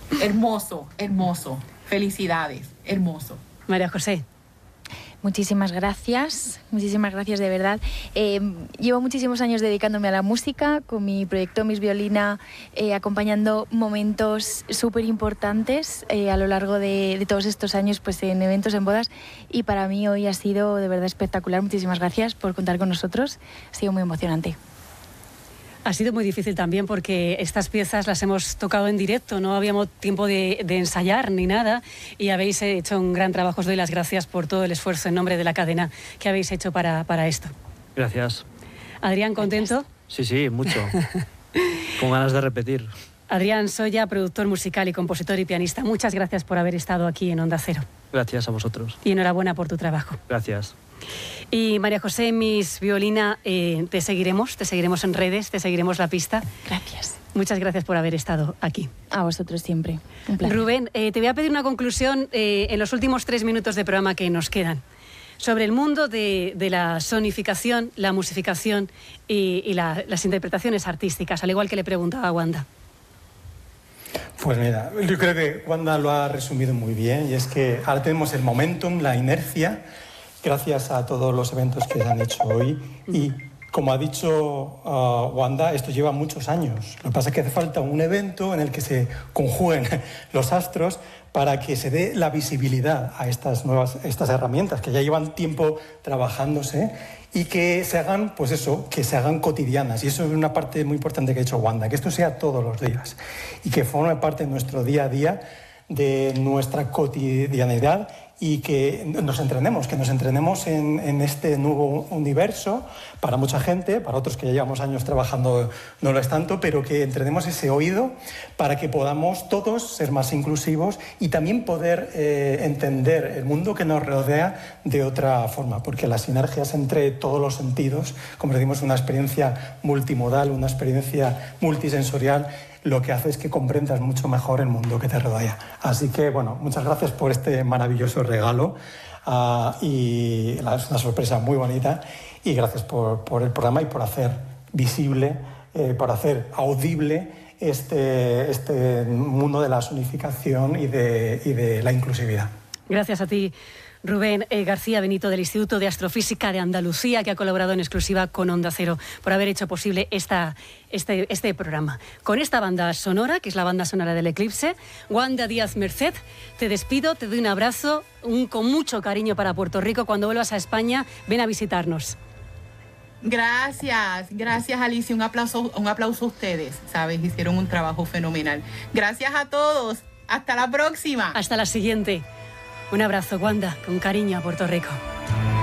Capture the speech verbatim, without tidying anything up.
Hermoso, hermoso. Felicidades, hermoso. María José. Muchísimas gracias, muchísimas gracias de verdad. Eh, llevo muchísimos años dedicándome a la música, con mi proyecto Miss Violina, eh, acompañando momentos súper importantes eh, a lo largo de, de todos estos años, pues en eventos, en bodas, y para mí hoy ha sido de verdad espectacular. Muchísimas gracias por contar con nosotros, ha sido muy emocionante. Ha sido muy difícil también porque estas piezas las hemos tocado en directo, no habíamos tiempo de, de ensayar ni nada y habéis hecho un gran trabajo. Os doy las gracias por todo el esfuerzo en nombre de la cadena que habéis hecho para, para esto. Gracias. Adrián, ¿contento? Sí, sí, mucho. Con ganas de repetir. Adrián Soya, productor musical y compositor y pianista, muchas gracias por haber estado aquí en Onda Cero. Gracias a vosotros. Y enhorabuena por tu trabajo. Gracias. Y María José, Miss Violina, eh, te seguiremos, te seguiremos en redes, te seguiremos la pista. Gracias. Muchas gracias por haber estado aquí. A vosotros siempre. Un placer. Rubén, eh, te voy a pedir una conclusión eh, en los últimos tres minutos de programa que nos quedan sobre el mundo de, de la sonificación, la musificación y, y la, las interpretaciones artísticas, al igual que le preguntaba a Wanda. Pues mira, yo creo que Wanda lo ha resumido muy bien, y es que ahora tenemos el momentum, la inercia, gracias a todos los eventos que se han hecho hoy. Y como ha dicho uh, Wanda, esto lleva muchos años. Lo que pasa es que hace falta un evento en el que se conjuguen los astros para que se dé la visibilidad a estas nuevas estas herramientas que ya llevan tiempo trabajándose y que se hagan, pues eso, que se hagan cotidianas. Y eso es una parte muy importante que ha hecho Wanda, que esto sea todos los días y que forme parte de nuestro día a día, de nuestra cotidianidad, y que nos entrenemos, que nos entrenemos en, en este nuevo universo. Para mucha gente, para otros que ya llevamos años trabajando no lo es tanto, pero que entrenemos ese oído para que podamos todos ser más inclusivos y también poder eh, entender el mundo que nos rodea de otra forma, porque las sinergias entre todos los sentidos, como decimos, una experiencia multimodal, una experiencia multisensorial, lo que hace es que comprendas mucho mejor el mundo que te rodea. Así que, bueno, muchas gracias por este maravilloso regalo uh, y es una sorpresa muy bonita, y gracias por, por el programa y por hacer visible, eh, por hacer audible este, este mundo de la sonificación y de, y de la inclusividad. Gracias a ti, Rubén eh, García Benito, del Instituto de Astrofísica de Andalucía, que ha colaborado en exclusiva con Onda Cero por haber hecho posible esta, este, este programa. Con esta banda sonora, que es la banda sonora del eclipse, Wanda Díaz Merced, te despido, te doy un abrazo, un, con mucho cariño para Puerto Rico. Cuando vuelvas a España, ven a visitarnos. Gracias, gracias Alicia, un aplauso, un aplauso a ustedes, ¿sabes? Hicieron un trabajo fenomenal. Gracias a todos, hasta la próxima. Hasta la siguiente. Un abrazo, Wanda, con cariño a Puerto Rico.